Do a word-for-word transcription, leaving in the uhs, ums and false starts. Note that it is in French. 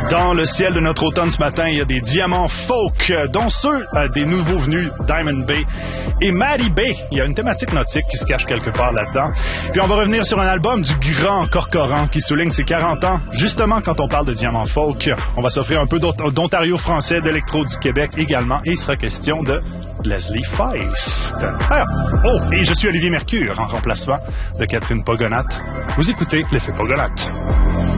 Dans le ciel de notre automne ce matin, il y a des diamants folk, dont ceux euh, des nouveaux venus Diamond Bay et Maddie Bay. Il y a une thématique nautique qui se cache quelque part là-dedans. Puis on va revenir sur un album du grand Corcoran qui souligne ses quarante ans. Justement, quand on parle de diamants folk, on va s'offrir un peu d'Ontario français, d'électro du Québec également. Et il sera question de Leslie Feist. Ah, oh, et je suis Olivier Mercure, en remplacement de Catherine Pogonat. Vous écoutez l'effet Pogonat.